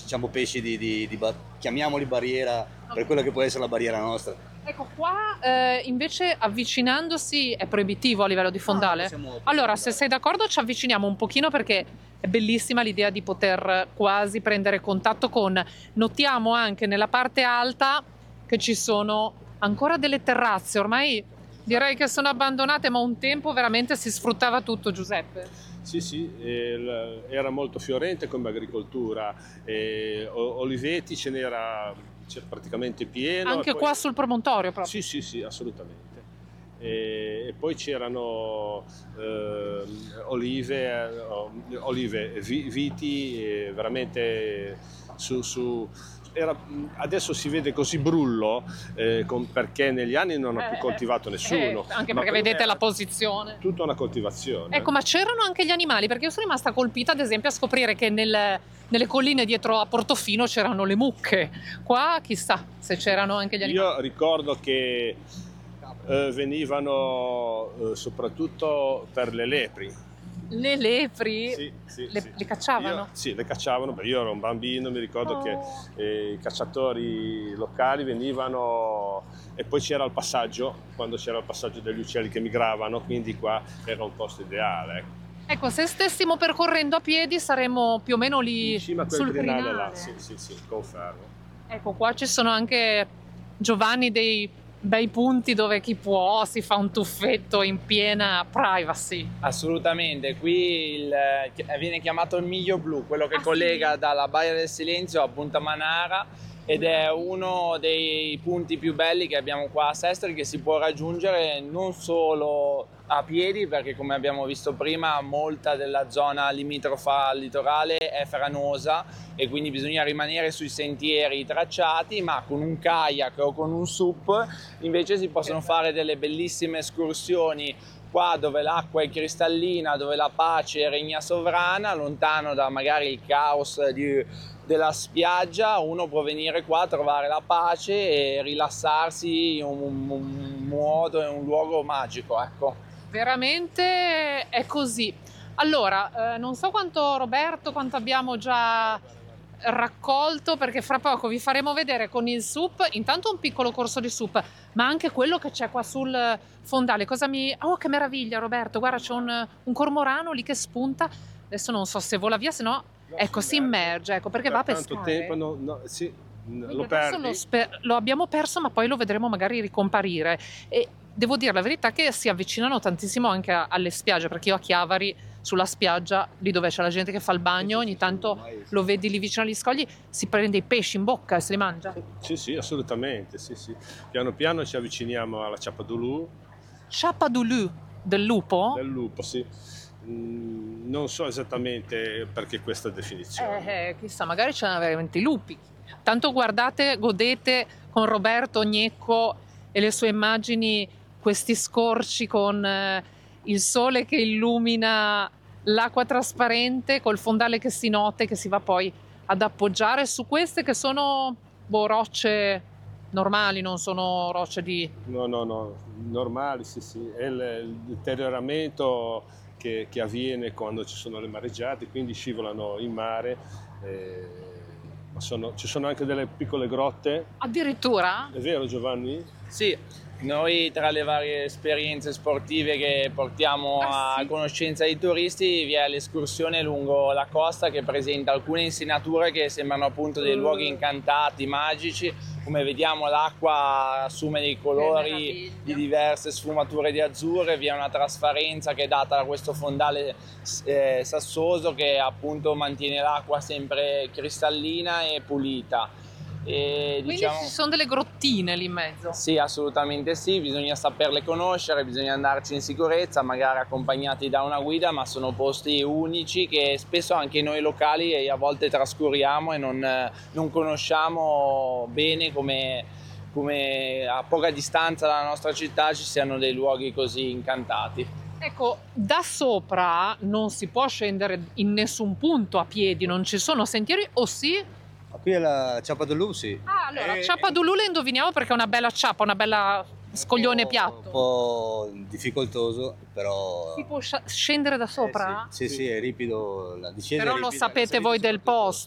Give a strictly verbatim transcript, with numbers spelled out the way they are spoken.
diciamo, pesci di, di, di ba- chiamiamoli barriera, per quello che può essere la barriera nostra. Ecco qua eh, invece avvicinandosi è proibitivo a livello di fondale. No, possiamo- possiamo Allora, andare. se sei d'accordo ci avviciniamo un pochino perché è bellissima l'idea di poter quasi prendere contatto con... Notiamo anche nella parte alta che ci sono ancora delle terrazze, ormai direi che sono abbandonate, ma un tempo veramente si sfruttava tutto, Giuseppe. Sì, sì, eh, l- era molto fiorente come agricoltura, eh, o- oliveti ce n'era c'è praticamente pieno. Anche e poi- qua sul promontorio proprio. Sì, sì, sì, assolutamente. E, e poi c'erano ehm, olive, eh, o- olive, vi- viti, eh, veramente su... su- era- adesso si vede così brullo eh, con- perché negli anni non ha più Eh, coltivato nessuno. eh, anche ma perché prima vedete era la posizione. tutta una coltivazione. Ecco, ma c'erano anche gli animali, perché io sono rimasta colpita ad esempio a scoprire che nel- nelle colline dietro a Portofino c'erano le mucche. Qua chissà se c'erano anche gli animali. Io ricordo che eh, venivano eh, soprattutto per le lepri. Le lepri Sì, sì, le, sì. le cacciavano? Io- sì, le cacciavano, perché io ero un bambino, mi ricordo Oh. che eh, i cacciatori locali venivano e poi c'era il passaggio, quando c'era il passaggio degli uccelli che migravano, quindi qua era un posto ideale. ecco. Ecco, se stessimo percorrendo a piedi saremmo più o meno lì In cima a quel sul crinale crinale. là, sì, sì, sì, confermo. Ecco, qua ci sono anche, Giovanni, dei bei punti dove chi può si fa un tuffetto in piena privacy. Assolutamente, qui il, viene chiamato il Miglio Blu, quello che Ah, collega sì? dalla Baia del Silenzio a Punta Manara, ed è uno dei punti più belli che abbiamo qua a Sestri, che si può raggiungere non solo a piedi, perché come abbiamo visto prima molta della zona limitrofa al litorale è franosa e quindi bisogna rimanere sui sentieri tracciati, ma con un kayak o con un sup invece si possono fare delle bellissime escursioni qua dove l'acqua è cristallina, dove la pace regna sovrana, lontano da magari il caos di, della spiaggia. Uno può venire qua a trovare la pace e rilassarsi in un, un modo, in un luogo magico, ecco. Veramente è così. Allora, eh, non so quanto Roberto, quanto abbiamo già raccolto, perché fra poco vi faremo vedere con il sup, intanto un piccolo corso di sup, ma anche quello che c'è qua sul fondale. Cosa mi... Oh, che meraviglia, Roberto, guarda, c'è un, un cormorano lì che spunta. Adesso non so se vola via, se no, ecco, si immerge, ecco, perché va a Per pescare. tanto tempo no, no, sì, Quindi lo adesso perdi. Lo, sper- lo abbiamo perso, ma poi lo vedremo magari ricomparire. E devo dire la verità che si avvicinano tantissimo anche a- alle spiagge, perché io a Chiavari, sulla spiaggia, lì dove c'è la gente che fa il bagno, ogni tanto lo vedi lì vicino agli scogli, si prende i pesci in bocca e se li mangia. Sì, sì, assolutamente, sì, sì. Piano piano ci avviciniamo alla Ciapadulu Chapadulu del lupo? del lupo, sì. Mm, non so esattamente perché questa definizione. Eh, eh, chissà, magari c'erano veramente i lupi. Tanto guardate, godete con Roberto Gnecco e le sue immagini, questi scorci con eh, il sole che illumina l'acqua trasparente, col fondale che si note, che si va poi ad appoggiare su queste che sono boh, rocce normali, non sono rocce di... No, no, no, normali, sì, sì. È il, il deterioramento che, che avviene quando ci sono le mareggiate, quindi scivolano in mare. eh, ma sono- ci sono anche delle piccole grotte. Addirittura? È vero, Giovanni? Sì, noi tra le varie esperienze sportive che portiamo Ah, a sì? conoscenza dei turisti vi è l'escursione lungo la costa che presenta alcune insenature che sembrano appunto dei luoghi incantati, magici. Come vediamo l'acqua assume dei colori meraviglia. di diverse sfumature di azzurre, vi è una trasparenza che è data da questo fondale eh, sassoso che appunto mantiene l'acqua sempre cristallina e pulita. E, Quindi diciamo, ci sono delle grottine lì in mezzo. sì, assolutamente sì, bisogna saperle conoscere, bisogna andarci in sicurezza, magari accompagnati da una guida, ma sono posti unici che spesso anche noi locali a volte trascuriamo e non, non conosciamo bene come, come a poca distanza dalla nostra città ci siano dei luoghi così incantati. Ecco, da sopra non si può scendere in nessun punto a piedi, non ci sono sentieri, o sì? Qui è la Ciapadulu, sì. Ah, allora, Eh, Ciapadulu la indoviniamo perché è una bella ciappa, una bella scoglione un po'- piatto. Un po' difficoltoso, però... Si può scia- scendere da Eh, sopra? sì, sì, sì, è ripido, la discesa Però è lo ripida, la sapete salita voi del soprattutto. posto.